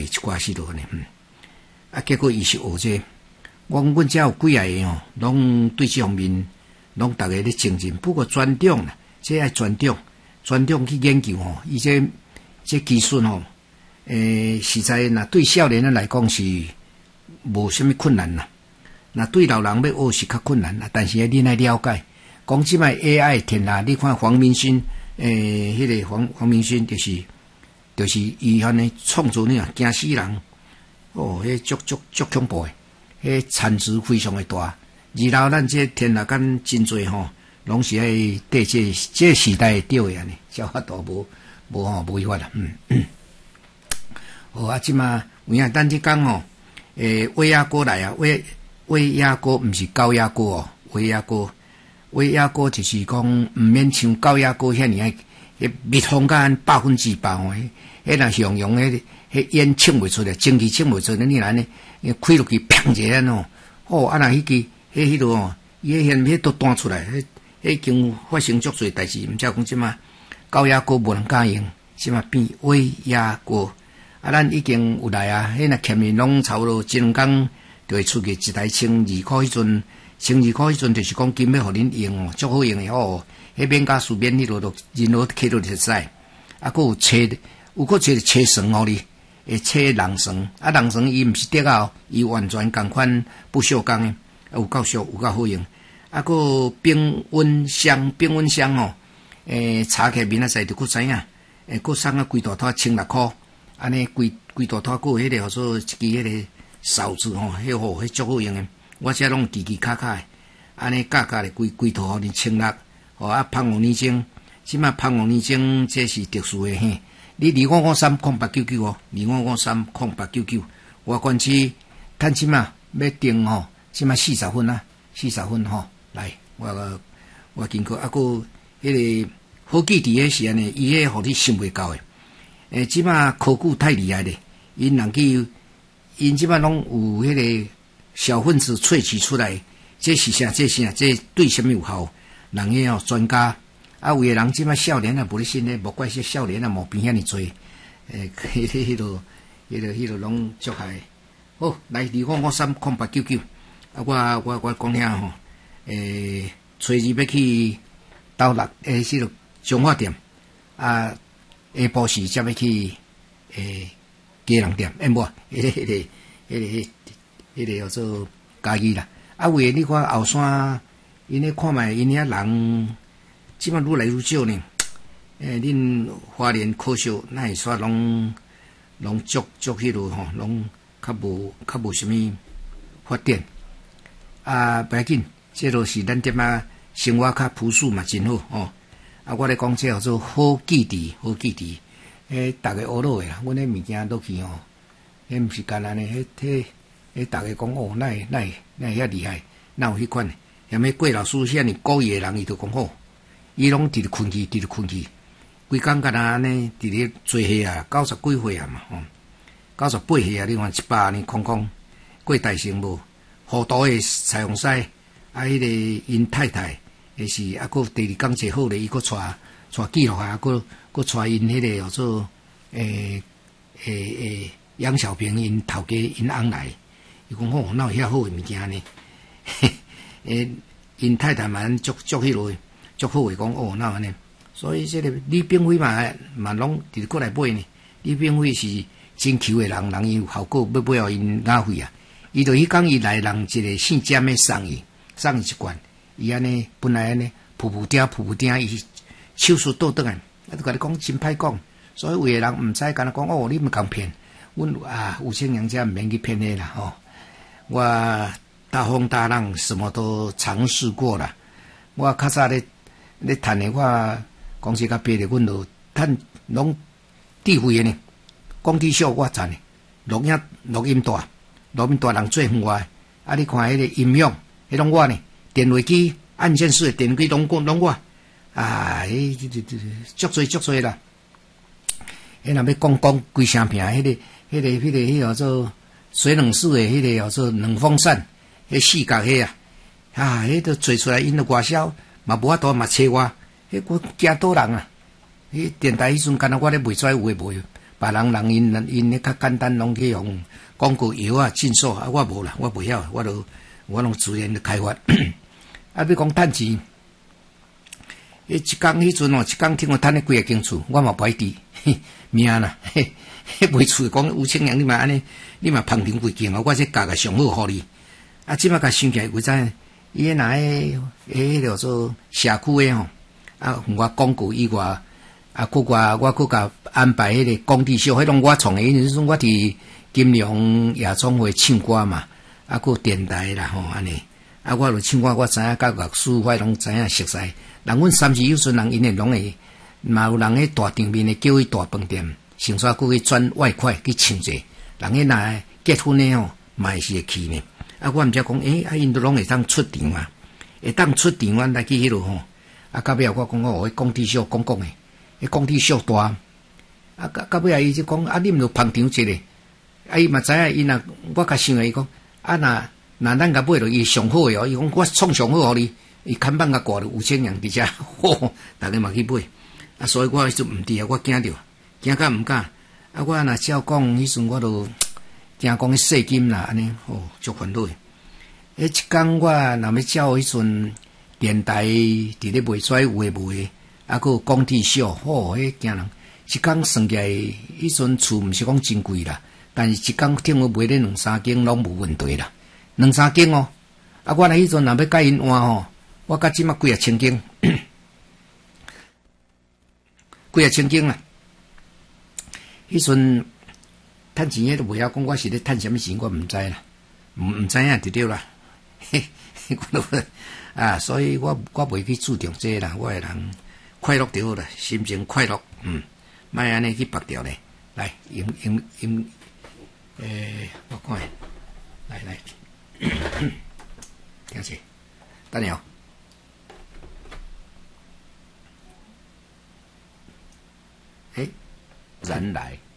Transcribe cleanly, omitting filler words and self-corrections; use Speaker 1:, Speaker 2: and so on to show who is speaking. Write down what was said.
Speaker 1: 寡许多呢，结果伊是学这，阮遮有几个吼，拢对这方面，拢逐个咧精进。不过专长啦，这爱专长去研究吼，伊这技术吼，实在若对少年人来讲是无啥物困难啦。那对老人要学是较困难啦，但是你来了解，讲即摆 AI 天下，你看黄明勋，迄个黄明勋就是伊安尼创作呢，惊死人，迄足恐怖诶，迄产值非常诶大。然后咱这天下间真侪吼，拢是爱对这时代对诶安尼，消化度无法啦，即马有影咱即讲吼，威亚哥来啊，威亚哥毋是高压锅哦，威亚哥就是讲毋免像高压锅遐尔迄密封甲100%爆迄若形容迄烟呛袂出来，蒸汽呛袂出来，你安尼开落去砰一下哦，若迄支迄落哦，伊迄都弹出来，已经发生足侪代志，毋则讲即马高压锅无人敢用，即马变威压锅，咱已经有来啊，迄若欠面拢差不多1、2工。就会出去一台1,200迄阵，1,200迄阵就是讲金要互恁用哦，足好用诶哦。迄免加输免迄落都人落起落就使。佫有车，有佫一个车绳互你，会车人绳。人绳伊毋是竹啊，伊完全共款不锈钢诶，有够俗，有够好用。佫冰温箱吼，查起面仔载就佫知影，佫送啊规大套1,600块，安尼规大套佫有迄个叫做一支迄个。勺子吼，迄足好用诶，我遮拢奇卡诶，安尼价咧规套互你1,600，芳红泥精，即摆芳红泥精这是特殊诶嘿，你25530899哦，25530899，我管去趁即摆要订吼，即摆40分啊，40分吼，来，我经过佫迄个好记伫诶是安尼，伊迄互你想袂到诶，即摆科技太厉害咧，因即摆拢有迄个小分子萃取出来，这是啥？这对什么有效？人迄专家有诶人即摆少年啊，无咧信咧，无怪说少年啊，毛病遐尼多。迄落拢足害。好，来25530899，我讲遐吼，初二要去斗六迄落中华店，下晡时才要去家人店，无迄个叫做家己啦。为你看后山，因咧看卖因遐人，即摆愈来愈少呢。恁花莲科小那会煞拢足迄落吼，拢较无啥物发展。不要紧，这都是咱点啊生活较朴素嘛，真好哦。我咧讲这叫做好记忆，逐个学落诶啦，阮迄物件落去吼，迄毋是干安尼，迄逐个讲哦，那会遐厉害，哪有迄款诶？踮迄郭老师遐尼古意诶人，伊就讲好，伊拢直直困去，规工干安尼，直直做岁啊，90几岁啊嘛，98岁啊，你看100年空过大成无？好多诶裁缝师，迄个因太太，也是佫第二工坐好咧，伊佫带记录下，佫带因迄个叫做杨小平因头家因翁来，伊讲吼，哪有遐好诶物件呢？因太太嘛足迄落，足好诶，讲哦，哪安尼？所以这个李炳辉嘛拢直过来买呢。李炳辉是真求诶人有效果，要买互因雅费啊。伊就迄讲伊来人一个姓詹诶送伊一罐，伊安尼本来安尼噗噗丁，伊手术倒转来，就甲你讲真歹讲。所以有诶人毋知，敢若讲哦，你毋共骗，阮有钱人家毋免去骗你啦吼。我大风大浪什么都尝试过啦。我较早咧趁诶，我公司较别咧，阮就趁拢智慧诶呢。讲起小我赞诶，录音大人做远我。你看迄个音响，迄拢我呢，电话机按键式诶电话机拢我。足多啦。若要讲规声片，迄个叫做水冷式诶，迄个叫做冷风扇，迄四角迄迄都做出来，因着外销嘛无法度嘛找我，迄我惊倒人啊！迄电台迄阵，敢若我咧卖出来有诶别人因咧较简单，拢去用广告药啊进售啊，我无啦，我袂晓，我拢自然咧开发。啊，比讲趁钱，一工迄阵哦，一工听我趁咧几个间厝，我嘛不爱滴命啦，卖厝讲吴清阳，你嘛安尼，你嘛捧场几间哦，我这价个上好互你。啊，即摆甲想起来，为怎？伊那迄叫做社区诶吼，啊，我广告以外，啊，我佮甲安排迄个工地秀，迄种我创诶，因为我伫金龙夜总会唱歌嘛，啊，佮电台啦吼，安尼。啊，我著唱歌，我知影甲乐师我拢知影熟悉。人阮三十有阵人因诶拢会，嘛有人迄大场面诶叫伊大饭店，甚至佮去转外快去唱者。人迄若结婚诶吼，嘛是会去呢。啊，我毋知讲，啊，因都拢会当出场啊，会当出场，阮来去迄落吼。啊，到尾我讲我迄工地秀讲诶，迄工地秀大。啊，到尾伊就讲，啊，你毋著捧场一个。啊，伊嘛知影，伊若我甲想伊讲，啊，若咱甲买落伊上好诶哦，伊讲我创上好互你，伊看板甲挂着5千人伫遮，吼，大家嘛去买。啊，所以我迄阵毋伫啊，我惊着，惊甲毋敢。啊，我若照讲，迄阵我著惊讲迄税金啦，安尼，哦，足烦恼诶。一工我若要照迄阵电台伫咧卖出有诶无诶，啊，佮有工地秀，吼，迄惊人。一工算起来，迄阵厝毋是讲真贵啦，但是一工听我卖咧2-3间拢无问题啦。2-3间哦，啊，我迄阵若要甲因换吼，我甲即马几啊千间，几啊千间啦。迄阵趁钱，迄都袂晓讲，我是咧趁什么钱，我毋知啦，毋知影就对啦。啊，所以我袂去注重这啦，我个人快乐就好啦，心情快乐，莫安尼去拔掉咧。来，我看下，来。听者，等下哦。人来。